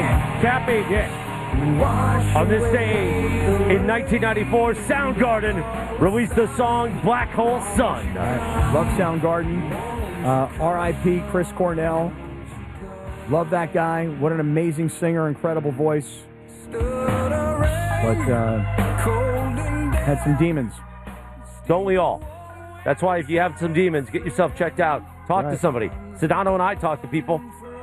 Cappy. Yeah. On this day in 1994, Soundgarden released the song Black Hole Sun. Love Soundgarden. R.I.P. Chris Cornell. Love that guy. What an amazing singer, incredible voice. But had some demons. Don't we all? That's why if you have some demons, get yourself checked out. Talk to somebody. Sedano and I talk to people.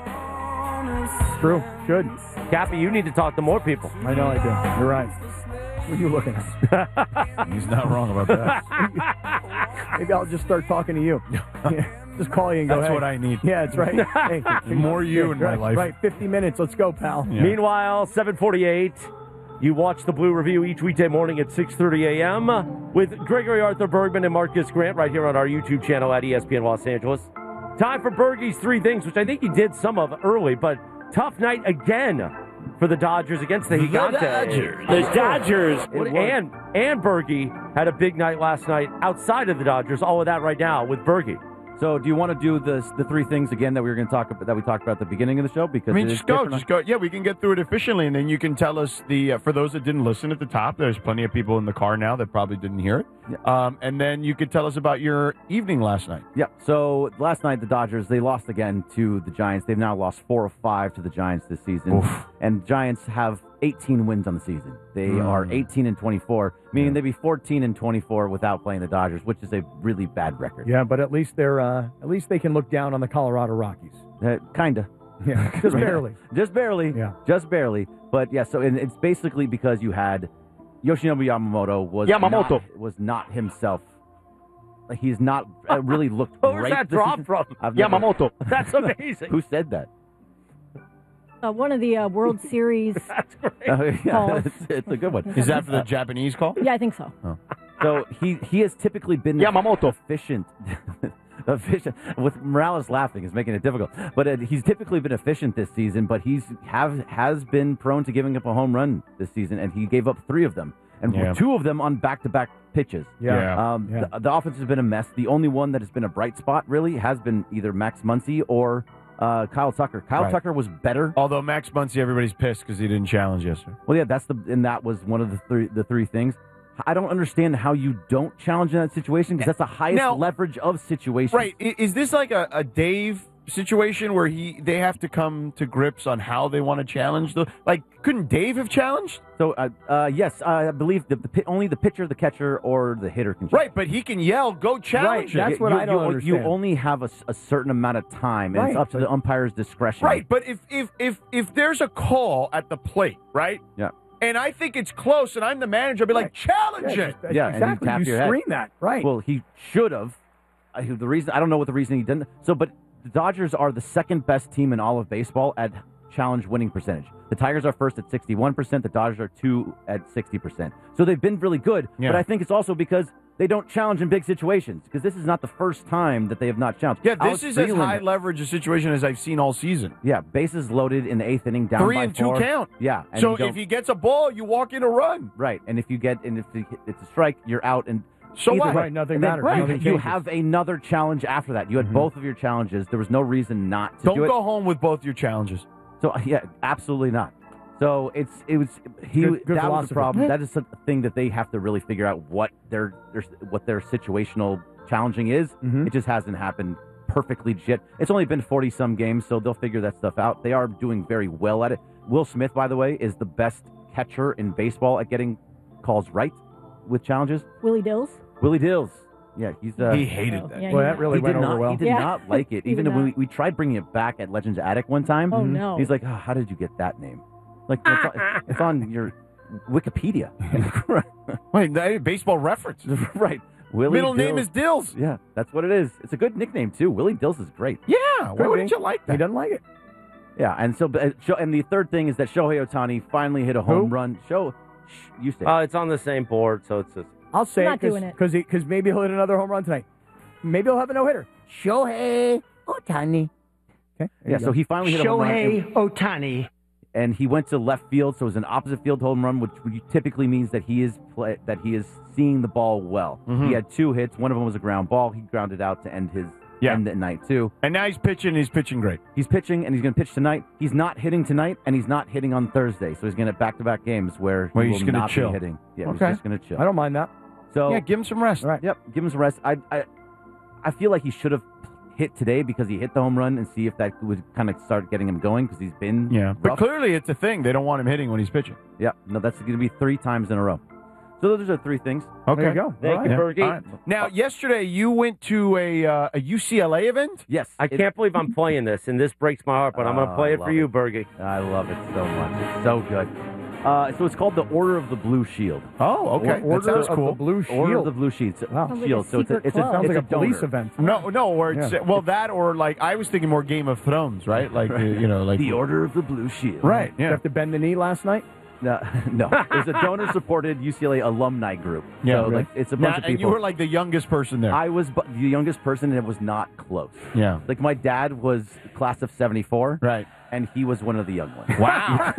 True. Good. Cappy, you need to talk to more people. I know I do. You're right. What are you looking at? He's not wrong about that. Maybe I'll just start talking to you. Yeah, just call you and go, That's hey. what I need. Yeah, that's right. Hey, more you in my life. Right, 50 minutes. Let's go, pal. Yeah. Meanwhile, 7:48. You watch the Blue Review each weekday morning at 6:30 a.m. with Gregory Arthur Bergman and Marcus Grant right here on our YouTube channel at ESPN Los Angeles. Time for Bergie's Three Things, which I think he did some of early, but tough night again for the Dodgers against the Gigantes. The Dodgers. And Bergie had a big night last night outside of the Dodgers. All of that right now with Bergie. So, do you want to do the three things again that we were going to talk about, that we talked about at the beginning of the show? Because just go. Yeah, we can get through it efficiently, and then you can tell us for those that didn't listen at the top. There's plenty of people in the car now that probably didn't hear it. Yeah. And then you could tell us about your evening last night. Yeah. So last night the Dodgers, they lost again to the Giants. They've now lost 4 of 5 to the Giants this season, and Giants have 18 wins on the season. They are 18-24, meaning they'd be 14-24 without playing the Dodgers, which is a really bad record. Yeah, but at least they can look down on the Colorado Rockies. Kinda. Yeah, just barely. Just barely. Yeah. Just barely. But yeah, so it's basically because you had Yoshinobu Yamamoto was not himself. Like, he's not really looked great. Where's that drop from? Yamamoto. That's amazing. Who said that? One of the World Series That's great. calls. It's a good one. Is that for the Japanese call? Yeah, I think so. Oh. So he has typically been efficient. Efficient. With Morales laughing is making it difficult. But he's typically been efficient this season, but has been prone to giving up a home run this season, and he gave up 3 of them. And 2 of them on back-to-back pitches. The offense has been a mess. The only one that has been a bright spot, really, has been either Max Muncy or Kyle Tucker. Kyle Tucker was better. Although Max Muncy, everybody's pissed because he didn't challenge yesterday. Well, yeah, that was one of the three things. I don't understand how you don't challenge in that situation, because that's the highest leverage of situations. Right. Is this like a Dave situation where they have to come to grips on how they want to challenge? Couldn't Dave have challenged? So, yes, I believe only the pitcher, the catcher, or the hitter can challenge. Right, but he can yell, go challenge it. That's what I don't understand. You only have a certain amount of time, and it's up to the umpire's discretion. Right, but if there's a call at the plate, right? Yeah. And I think it's close, and I'm the manager, I'll be like, challenge it. Yeah, exactly. and you tap your scream head. that, right? Well, he should have. The reason I don't know what the reason he didn't. So, but the Dodgers are the second best team in all of baseball at challenge winning percentage. The Tigers are first at 61%. The Dodgers are 2 at 60%. So they've been really good. Yeah. But I think it's also because they don't challenge in big situations, because this is not the first time that they have not challenged. Yeah, this is as high leverage a situation as I've seen all season. Yeah, bases loaded in the 8th inning, down 3 by and 4. 2 count. Yeah. And So if he gets a ball, you walk in a run. Right, and if it's a strike, you're out. And so what? Right, nothing matters. Right, Nothing you changes. have another challenge after that. You had both of your challenges. There was no reason not to do it. Don't go home with both your challenges. So yeah, absolutely not. So Good that was the philosophy. problem. That is a thing that they have to really figure out what their situational challenging is. It just hasn't happened perfectly yet. It's only been 40-some games, so they'll figure that stuff out. They are doing very well at it. Will Smith, by the way, is the best catcher in baseball at getting calls right with challenges. Willie Dills. Willie Dills. Yeah, he hated that. Yeah, Well, that really went over well. He did not like it. He Even did when not. we tried bringing it back at Legends Attic one time. Oh, no. He's like, how did you get that name? Like, it's on your Wikipedia. Wait, baseball reference. Right. Willie Middle Dills. name is Dills. Yeah, that's what it is. It's a good nickname, too. Willie Dills is great. Yeah, why wouldn't you like that? He doesn't like it. Yeah, and the third thing is that Shohei Ohtani finally hit a home run. You say It's on the same board, so it's just... I'll say Not doing it. because maybe he'll hit another home run tonight. Maybe he'll have a no-hitter. Shohei Ohtani. Okay. Yeah, so he finally hit a home run. Shohei Ohtani. And he went to left field, so it was an opposite field home run, which typically means that he is seeing the ball well. He had 2 hits. One of them was a ground ball. He grounded out to end his Yeah. and at night too. And now he's pitching. He's pitching great. He's pitching, and he's going to pitch tonight. He's not hitting tonight, and he's not hitting on Thursday. So he's going to back-to-back games where Well, he he's will gonna not chill. be hitting. Yeah, Okay. he's just going to chill. I don't mind that. So Yeah, give him some rest. All right. Yep, give him some rest. I feel like he should have hit today because he hit the home run and see if that would kind of start getting him going because he's been Yeah, but rough. clearly it's a thing. They don't want him hitting when he's pitching. Yeah, no, that's going to be 3 times in a row. So those are 3 things. Okay. There you go. Thank All you, right. Bergie. All right. Now, yesterday you went to a UCLA event. Yes, I can't believe I'm playing this, and this breaks my heart, but I'm going to Oh, play I it for love you, it. Bergie. I love it so much. It's so good. So it's called the Order of the Blue Shield. Oh, okay. Order that sounds of cool. the Blue Shield. Order of the Blue Shield. Wow. Sounds like Shield. a So it's a, secret it's a, club. Sounds it's like a donor. police event. No, or it's, Yeah. well, that or like I was thinking more Game of Thrones, right? Like like The Order of the Blue Shield. right? Did you Yeah. have to bend the knee last night? No, it's a donor-supported UCLA alumni group. Yeah, so really? like it's a Now, bunch of and people. you were like the youngest person there. I was the youngest person, and it was not close. Yeah. Like my dad was class of '74, Right. and he was one of the young ones. Wow.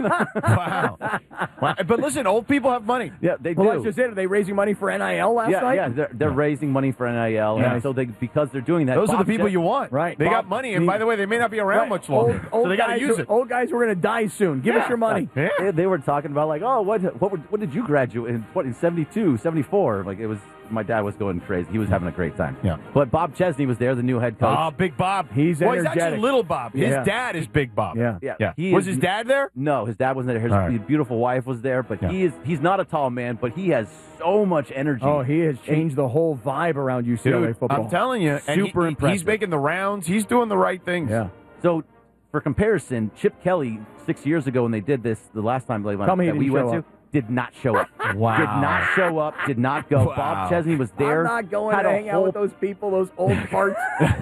Wow. But listen, old people have money. Yeah, they Well, do. that's just it. Are they raising money for NIL last night? Yeah, they're raising money for NIL, Yeah. and so because they're doing that. Those are the Bob people Jet- you want. Right. They got Bob- money, and by the way, they may not be around Right. much longer. Old so they got to guys use who- it. Old guys who are going to die soon. Give us your money. Yeah. They were talking about like, oh, what did you graduate in? What in 72, 74? Like it was. My dad was going crazy. He was having a great time. Yeah. But Bob Chesney was there, the new head coach. Oh, Big Bob. He's well, he's energetic. actually Little Bob. His Yeah. dad is Big Bob. Yeah. Yeah. He Was is- his dad there? No, his dad wasn't there. His All right. beautiful wife was there, but Yeah. he's not a tall man, but he has so much energy. Oh, he has changed the whole vibe around UCLA Dude, football. I'm telling you. And Super he's impressive. making the rounds. He's doing the right things. Yeah. So, for comparison, Chip Kelly 6 years ago when they did this, the last time Tell me he that we didn't went show to, up. did not show up. Wow. Did not show up. Did not go. Wow. Bob Chesney was there. I'm not going had to a hang out with those people, those old parts.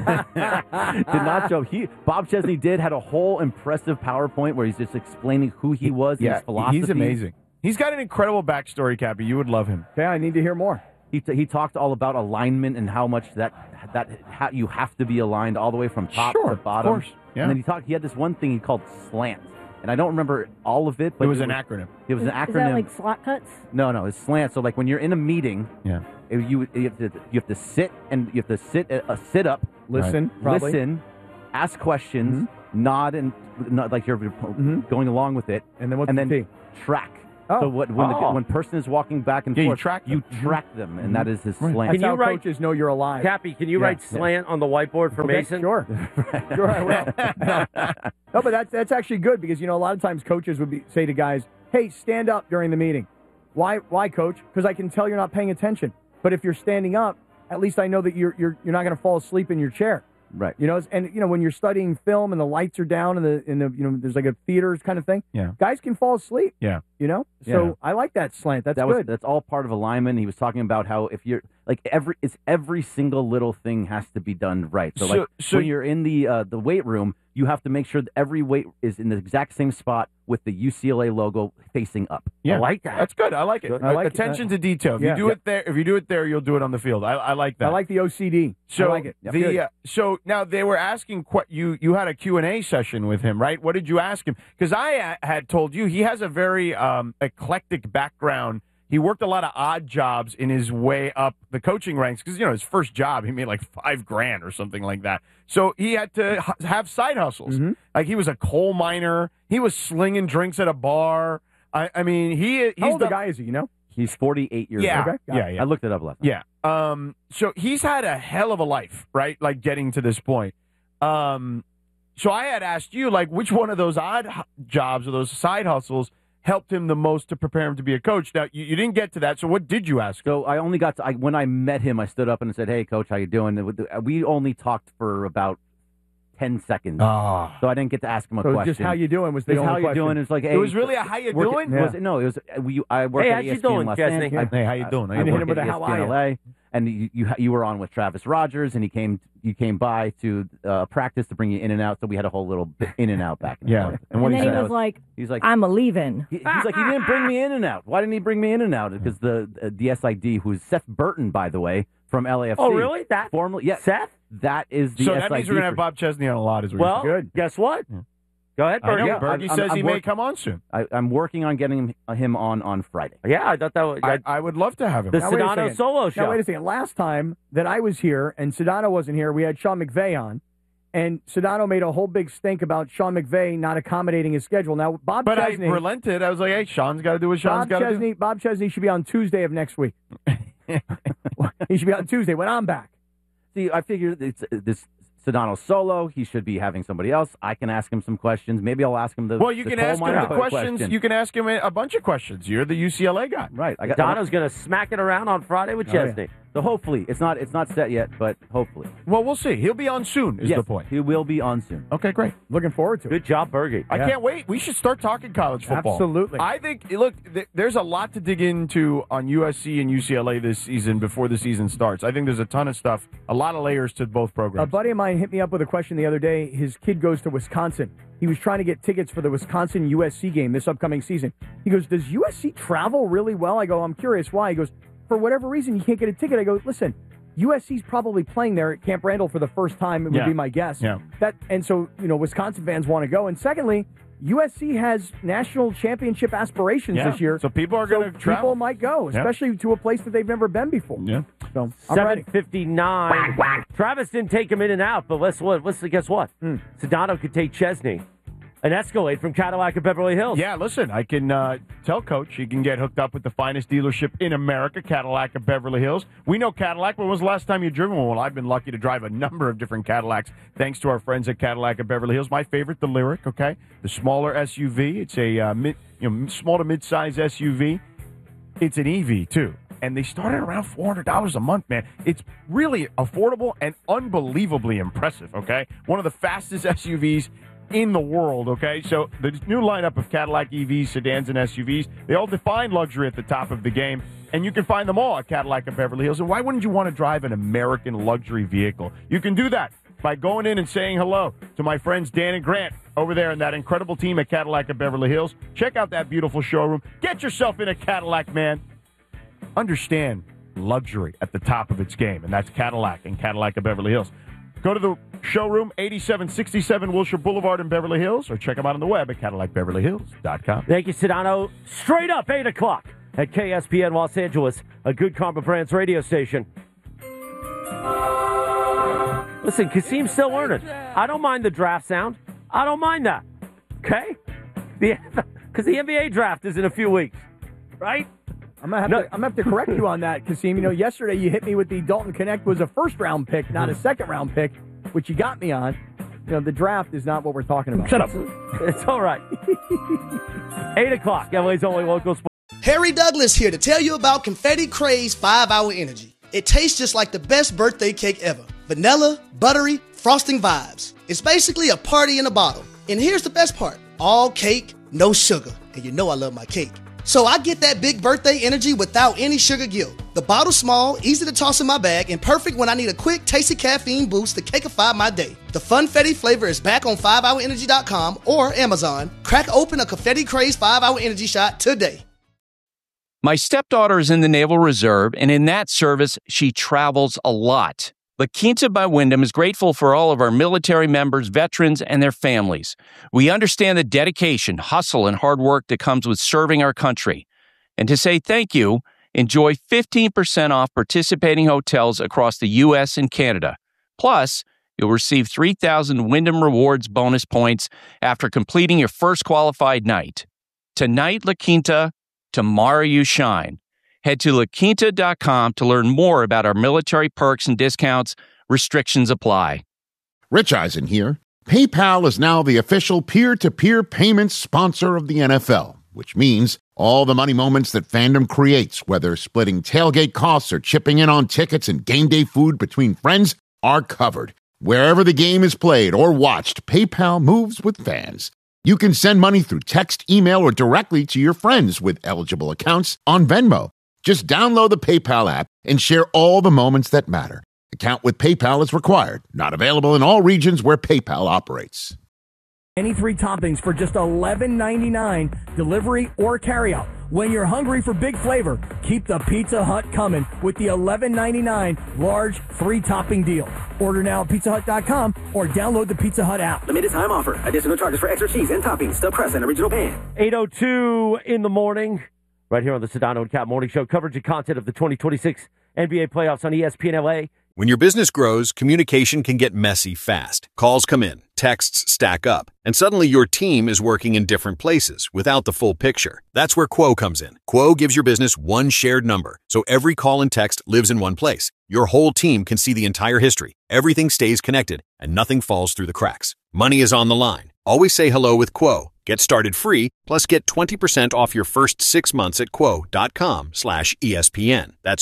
did not show. Bob Chesney had a whole impressive PowerPoint where he's just explaining who he was and Yeah, his philosophy. he's amazing. He's got an incredible backstory, Cappy. You would love him. Okay, I need to hear more. He talked all about alignment and how much how you have to be aligned all the way from top Sure, to of bottom. course, yeah. And then he had this one thing he called slant, and I don't remember all of it. But It was an acronym. It was an Is acronym. that like slot cuts? No, it's slant. So like when you're in a meeting, Yeah. you have to sit and you have to sit up, Listen, probably. listen, ask questions, nod and nod like you're going along with it, And then what's and the then T? track. Oh. So when person is walking back and Yeah, you forth, track them. you track them, and that is his slant. That's Can you how write- coaches know you're alive. Cappy, can you Yeah. write slant on the whiteboard for Okay, Mason? Sure. Sure, I will. No, but that's actually good because, a lot of times coaches would say to guys, hey, stand up during the meeting. Why, coach? Because I can tell you're not paying attention. But if you're standing up, at least I know that you're not going to fall asleep in your chair. Right. And when you're studying film and the lights are down and there's like a theater kind of thing. Yeah. Guys can fall asleep. Yeah. So Yeah. I like that slant. That's good. That's all part of alignment. He was talking about how if you're like every single little thing has to be done right. So when you're in the weight room, you have to make sure that every weight is in the exact same spot with the UCLA logo facing up. Yeah. I like that. That's good. I like it. I like it. Attention to detail. If Yeah. you do it there, you'll do it on the field. I like that. I like the OCD. So I like it. Good. So now they were asking you had a Q&A session with him, right? What did you ask him? Because I had told you he has a very eclectic background. He worked a lot of odd jobs in his way up the coaching ranks because his first job he made like $5,000 or something like that. So he had to have side hustles. Mm-hmm. Like he was a coal miner. He was slinging drinks at a bar. I mean he's How old a guy is he, He's 48 years Yeah, old. Okay, got it. yeah. I looked it up last night. Yeah. So he's had a hell of a life, right? Like getting to this point. So I had asked you, like, which one of those odd jobs or those side hustles helped him the most to prepare him to be a coach? Now, you didn't get to that. So what did you ask him? So I only got to when I met him, I stood up and said, "Hey, coach, how you doing?" And we only talked for about 10 seconds. Oh. So I didn't get to ask him a So question. just how you doing was the Just only how you question. doing? It's like, hey, It was really a how you working- doing? was it- no, it was I work Hey, at how's you ESPN doing, Los Chesney? Angeles. Hey, how you doing? And hit work him with at a how ESPN are LA, and you were on with Travis Rogers, and you came by to practice to bring you in and out. So we had a whole little bit in and out back and Yeah. forth. And what And he then he said? was like, He's like, I'm a leaving. he's like, he didn't bring me in and out. Why didn't he bring me in and out? Because the SID, who's Seth Burton, by the way, from LAFC. Oh, really? That Formerly, yeah. Seth? That is the So SID. that means we're going to have Bob Chesney on a lot as well. Well, Good. guess what? Go ahead, I know. Bergie. Bergie says he may come on soon. I'm working on getting him on Friday. Yeah, I thought that was... I would love to have him. The Now, wait a Sedano second. solo show. Now, wait a second. Last time that I was here and Sedano wasn't here, we had Sean McVay on. And Sedano made a whole big stink about Sean McVay not accommodating his schedule. Now, Bob Chesney... I relented. I was like, hey, Sean's got to do what Sean's got to do. Bob Chesney should be on Tuesday of next week. He should be on Tuesday when I'm back. See, I figured it's this Sedano solo. He should be having somebody else. I can ask him some questions. Maybe I'll ask him the. Well, you can ask him the questions. question. You can ask him a bunch of questions. You're the UCLA guy, Right. Sedano's going to smack it around on Friday with Chesney. Yeah. So hopefully it's not set yet, but hopefully. Well, we'll see. He'll be on soon. Is Yes, the point? He will be on soon. Okay, great. Looking forward to it. Good job, Bergie. I can't wait. We should start talking college football. Absolutely. I think, look, there's a lot to dig into on USC and UCLA this season before the season starts. I think there's a ton of stuff, a lot of layers to both programs. A buddy of mine hit me up with a question the other day. His kid goes to Wisconsin. He was trying to get tickets for the Wisconsin-USC game this upcoming season. He goes, does USC travel really well? I go, I'm curious why. He goes, for whatever reason, you can't get a ticket. I go, listen, USC's probably playing there at Camp Randall for the first time, it would be my guess. Yeah. And so, Wisconsin fans want to go. And secondly, USC has national championship aspirations this year. So people are going to travel. People might go, especially to a place that they've never been before. Yeah. So, I'm ready. 7:59. Travis didn't take him in and out, but guess what? Sedano could take Chesney. An Escalade from Cadillac of Beverly Hills. Yeah, listen, I can tell Coach he can get hooked up with the finest dealership in America, Cadillac of Beverly Hills. We know Cadillac. When was the last time you driven one? Well, I've been lucky to drive a number of different Cadillacs thanks to our friends at Cadillac of Beverly Hills. My favorite, the Lyriq, okay? The smaller SUV. It's a small to mid-size SUV. It's an EV, too. And they start at around $400 a month, man. It's really affordable and unbelievably impressive, okay? One of the fastest SUVs in the world, okay? So the new lineup of Cadillac EVs, sedans, and SUVs, they all define luxury at the top of the game, and you can find them all at Cadillac of Beverly Hills. And why wouldn't you want to drive an American luxury vehicle? You can do that by going in and saying hello to my friends Dan and Grant over there and that incredible team at Cadillac of Beverly Hills. Check out that beautiful showroom. Get yourself in a Cadillac, man. Understand luxury at the top of its game, and that's Cadillac and Cadillac of Beverly Hills. Go to the showroom, 8767 Wilshire Boulevard in Beverly Hills, or check them out on the web at CadillacBeverlyHills.com. Thank you, Sedano. Straight up, 8 o'clock at KSPN Los Angeles, a Good Karma Brands radio station. Listen, Kasim's still learning. I don't mind the draft sound. I don't mind that. Okay? Because the NBA draft is in a few weeks, right? I'm gonna have to correct you on that, Kasim. Yesterday you hit me with the Dalton Connect was a first-round pick, not a second-round pick, which you got me on. The draft is not what we're talking about. Shut up. It's all right. 8 o'clock, LA's only local sports. Harry Douglas here to tell you about Confetti Craze 5-Hour Energy. It tastes just like the best birthday cake ever. Vanilla, buttery, frosting vibes. It's basically a party in a bottle. And here's the best part. All cake, no sugar. And you know I love my cake. So I get that big birthday energy without any sugar guilt. The bottle's small, easy to toss in my bag, and perfect when I need a quick, tasty caffeine boost to cakeify my day. The Funfetti flavor is back on 5hourenergy.com or Amazon. Crack open a Confetti Craze 5-Hour Energy shot today. My stepdaughter is in the Naval Reserve, and in that service, she travels a lot. La Quinta by Wyndham is grateful for all of our military members, veterans, and their families. We understand the dedication, hustle, and hard work that comes with serving our country. And to say thank you, enjoy 15% off participating hotels across the U.S. and Canada. Plus, you'll receive 3,000 Wyndham Rewards bonus points after completing your first qualified night. Tonight, La Quinta, tomorrow you shine. Head to LaQuinta.com to learn more about our military perks and discounts. Restrictions apply. Rich Eisen here. PayPal is now the official peer-to-peer payments sponsor of the NFL, which means all the money moments that fandom creates, whether splitting tailgate costs or chipping in on tickets and game day food between friends, are covered. Wherever the game is played or watched, PayPal moves with fans. You can send money through text, email, or directly to your friends with eligible accounts on Venmo. Just download the PayPal app and share all the moments that matter. Account with PayPal is required. Not available in all regions where PayPal operates. Any three toppings for just $11.99, delivery or carryout. When you're hungry for big flavor, keep the Pizza Hut coming with the $11.99 large 3-topping deal. Order now at pizzahut.com or download the Pizza Hut app. Limited time offer. Additional charges for extra cheese and toppings. Still press and original pan. 8:02 in the morning, right here on the Sedano and Cap Morning Show. Coverage and content of the 2026 NBA playoffs on ESPN LA. When your business grows, communication can get messy fast. Calls come in, texts stack up, and suddenly your team is working in different places without the full picture. That's where Quo comes in. Quo gives your business one shared number, so every call and text lives in one place. Your whole team can see the entire history. Everything stays connected, and nothing falls through the cracks. Money is on the line. Always say hello with Quo. Get started free, plus get 20% off your first 6 months at quo.com/ESPN. That's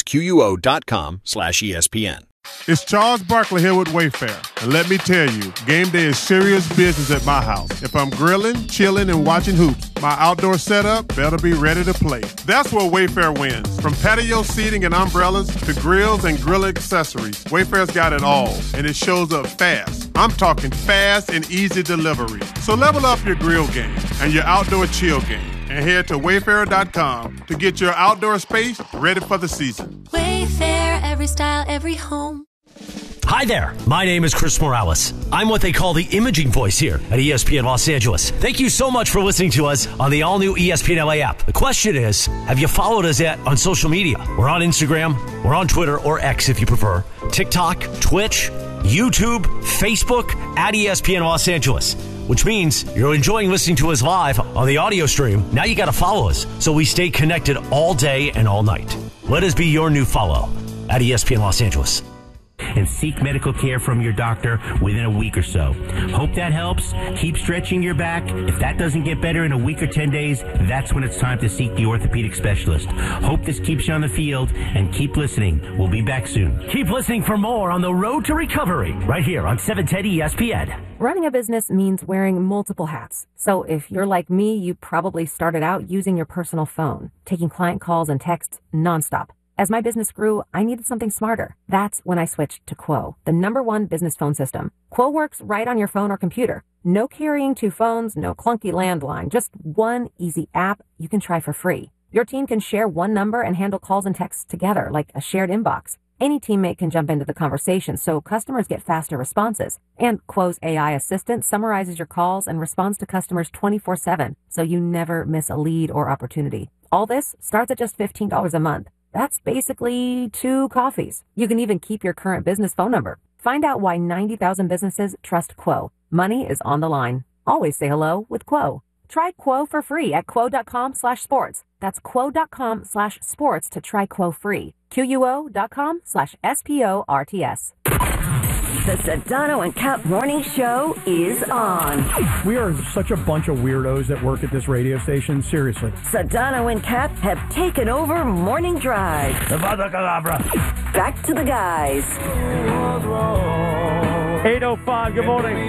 QUO.com/ESPN. It's Charles Barkley here with Wayfair. And let me tell you, game day is serious business at my house. If I'm grilling, chilling, and watching hoops, my outdoor setup better be ready to play. That's where Wayfair wins. From patio seating and umbrellas to grills and grill accessories, Wayfair's got it all, and it shows up fast. I'm talking fast and easy delivery. So level up your grill game and your outdoor chill game, and head to Wayfair.com to get your outdoor space ready for the season. Wayfair, every style, every home. Hi there, my name is Chris Morales. I'm what they call the imaging voice here at ESPN Los Angeles. Thank you so much for listening to us on the all-new ESPN LA app. The question is, have you followed us yet on social media? We're on Instagram, we're on Twitter, or X if you prefer, TikTok, Twitch, YouTube, Facebook, at ESPN Los Angeles. Which means you're enjoying listening to us live on the audio stream. Now you got to follow us so we stay connected all day and all night. Let us be your new follow at ESPN Los Angeles. And seek medical care from your doctor within a week or so. Hope that helps. Keep stretching your back. If that doesn't get better in a week or 10 days, that's when it's time to seek the orthopedic specialist. Hope this keeps you on the field, and keep listening. We'll be back soon. Keep listening for more on the road to recovery right here on 710 ESPN. Running a business means wearing multiple hats. So if you're like me, you probably started out using your personal phone, taking client calls and texts nonstop. As my business grew, I needed something smarter. That's when I switched to Quo, the #1 business phone system. Quo works right on your phone or computer. No carrying 2 phones, no clunky landline, just one easy app you can try for free. Your team can share one number and handle calls and texts together like a shared inbox. Any teammate can jump into the conversation, so customers get faster responses. And Quo's AI assistant summarizes your calls and responds to customers 24/7, so you never miss a lead or opportunity. All this starts at just $15 a month. That's basically 2 coffees. You can even keep your current business phone number. Find out why 90,000 businesses trust Quo. Money is on the line. Always say hello with Quo. Try Quo for free at quo.com/sports. That's quo.com/sports to try Quo free. QUO.com/SPORTS. The Sedano and Cap Morning Show is on. We are such a bunch of weirdos that work at this radio station. Seriously. Sedano and Cap have taken over Morning Drive. Back to the guys. 8:05, good morning.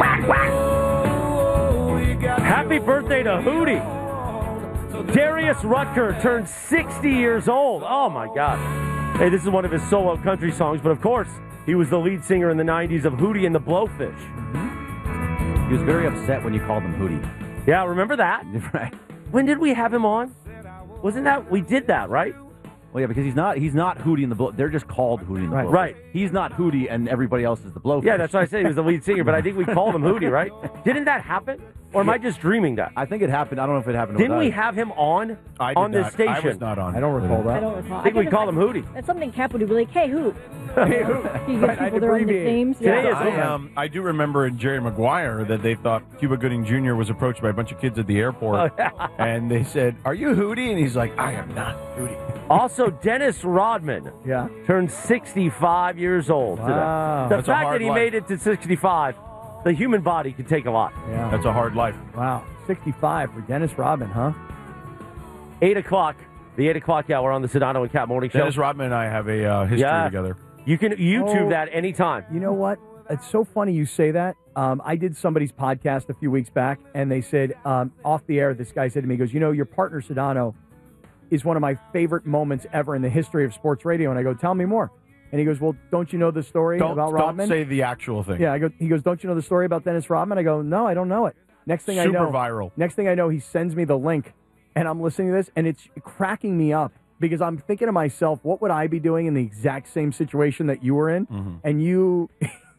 Happy birthday to Hootie. Darius Rucker turned 60 years old. Oh, my God. Hey, this is one of his solo country songs, but of course, he was the lead singer in the 90s of Hootie and the Blowfish. He was very upset when you called him Hootie. Yeah, remember that? Right. When did we have him on? Wasn't that, we did that, right? Well, yeah, because he's not Hootie and the Blow. They're just called Hootie and the Blowfish. Right. He's not Hootie and everybody else is the Blowfish. Yeah, that's why I said he was the lead singer, but I think we called him Hootie, right? Didn't that happen? Or am I just dreaming that? I think it happened. I don't know if it happened. Didn't we have him on this station? I was not on. I don't recall that. I don't recall. I think we called him Hootie. That's something Cap would do. Like, hey, Hoot. Hey, Hoot. He gives people their own nicknames. Today Yeah. is I do remember in Jerry Maguire that they thought Cuba Gooding Jr. was approached by a bunch of kids at the airport, and they said, "Are you Hootie?" And he's like, "I am not Hootie." Also, Dennis Rodman turned 65 years old today. The That's a fact hard that he life. made it to 65, the human body can take a lot. Yeah. That's a hard life. Wow. 65 for Dennis Rodman, huh? 8 o'clock. The 8 o'clock hour on the Sedano and Cap Morning Show. Dennis Rodman and I have a history together. You can YouTube that anytime. You know what? It's so funny you say that. I did somebody's podcast a few weeks back, and they said, off the air, this guy said to me, he goes, your partner Sedano is one of my favorite moments ever in the history of sports radio. And I go, tell me more. And he goes, well, don't you know the story about Rodman? Don't say the actual thing. Yeah, he goes, don't you know the story about Dennis Rodman? I go, no, I don't know it. Next thing I know, viral. Next thing I know, he sends me the link, and I'm listening to this, and it's cracking me up because I'm thinking to myself, what would I be doing in the exact same situation that you were in? Mm-hmm. And you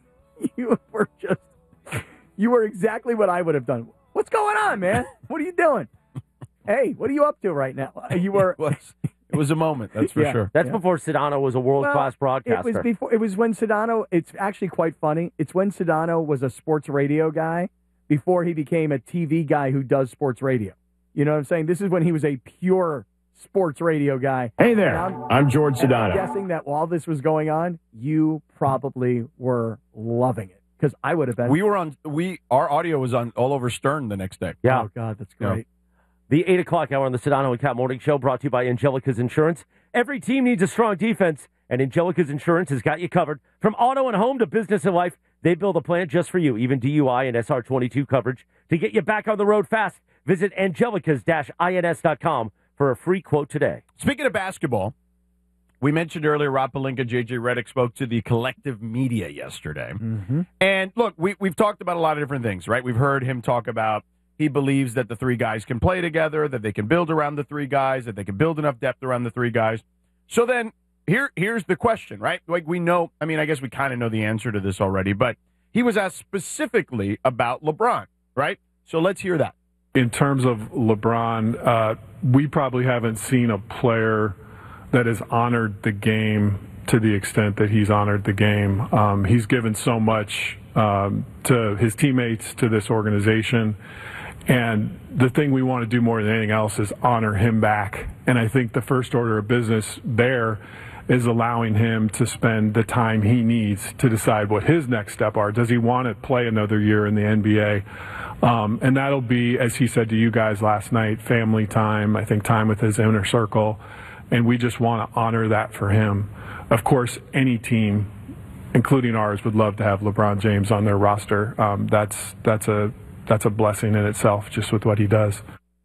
were exactly what I would have done. What's going on, man? What are you doing? Hey, what are you up to right now? You were. It was a moment, that's for sure. That's before Sedano was a world-class broadcaster. It was when Sedano, it's actually quite funny. It's when Sedano was a sports radio guy before he became a TV guy who does sports radio. You know what I'm saying? This is when he was a pure sports radio guy. Hey there, I'm George Sedano. I'm guessing that while this was going on, you probably were loving it because I would have been. Our audio was on all over Stern the next day. Yeah. Oh, God, that's great. The 8 o'clock hour on the Sedano and Cat Morning Show brought to you by Angelica's Insurance. Every team needs a strong defense, and Angelica's Insurance has got you covered. From auto and home to business and life, they build a plan just for you, even DUI and SR22 coverage. To get you back on the road fast, visit angelicas-ins.com for a free quote today. Speaking of basketball, we mentioned earlier Rob Pelinka, J.J. Redick spoke to the collective media yesterday. Mm-hmm. And look, we've talked about a lot of different things, right? We've heard him talk about he believes that the three guys can play together, that they can build around the three guys, that they can build enough depth around the three guys. So then here's the question, right? Like we know, I mean, I guess we kind of know the answer to this already, but he was asked specifically about LeBron, right? So let's hear that. In terms of LeBron, we probably haven't seen a player that has honored the game to the extent that he's honored the game. He's given so much to his teammates, to this organization. And the thing we want to do more than anything else is honor him back. And I think the first order of business there is allowing him to spend the time he needs to decide what his next step are. Does he want to play another year in the NBA? And that'll be, as he said to you guys last night, family time, I think time with his inner circle. And we just want to honor that for him. Of course, any team, including ours, would love to have LeBron James on their roster. That's a blessing in itself, just with what he does.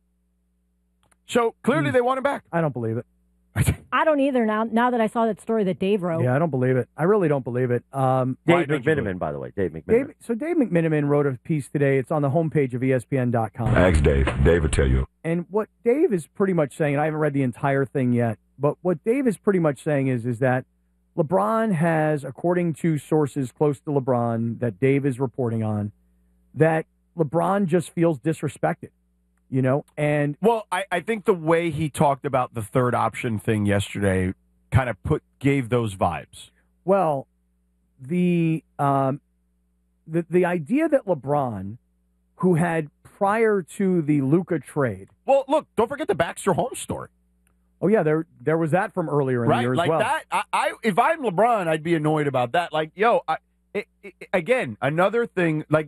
So clearly they want him back. I don't believe it. I don't either now that I saw that story that Dave wrote. Yeah, I don't believe it. I really don't believe it. Dave McMiniman, by the way. Dave McMiniman. So Dave McMiniman wrote a piece today. It's on the homepage of ESPN.com. Ask Dave. Dave will tell you. And what Dave is pretty much saying, and I haven't read the entire thing yet, but what Dave is pretty much saying is that LeBron has, according to sources close to LeBron that Dave is reporting on, that LeBron just feels disrespected, you know? And well, I think the way he talked about the third option thing yesterday kind of gave those vibes. Well, the idea that LeBron, who had prior to the Luka trade. Well, look, don't forget the Baxter Holmes story. Oh yeah, there was that from earlier in the year as well. That. If I'm LeBron, I'd be annoyed about that. Like, yo, again, another thing. Like